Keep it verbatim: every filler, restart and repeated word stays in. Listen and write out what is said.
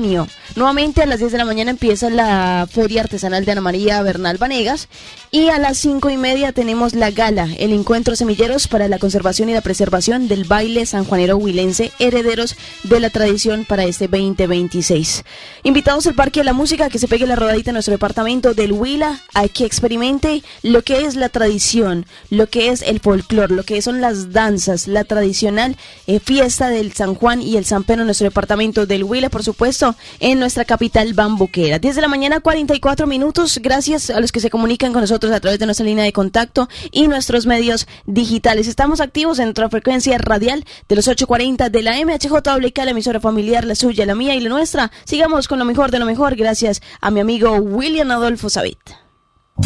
junio. Nuevamente a las diez de la mañana empieza la Feria Artesanal de Ana María Bernal Vanegas y a las cinco y media tenemos la gala, el encuentro Semilleros para la conservación y la preservación del baile sanjuanero huilense, herederos de la tradición para este veinte veintiséis. Invitados al Parque de la Música, que se pegue la rodadita en nuestro departamento del Huila, a que experimente lo que es la tradición, lo que es el folclore, lo que son las danzas, la tradicional eh, fiesta del San Juan y el San Pedro en nuestro departamento del Huila, por supuesto, en nuestra capital bambuquera. diez de la mañana, cuarenta y cuatro minutos. Gracias a los que se comunican con nosotros a través de nuestra línea de contacto y nuestros medios digitales. Estamos activos en nuestra frecuencia radial de los ochocientos cuarenta de la M H J W K, la emisora familiar, la suya, la mía y la nuestra. Sigamos con lo mejor de lo mejor, gracias a mi amigo William Adolfo Sabit.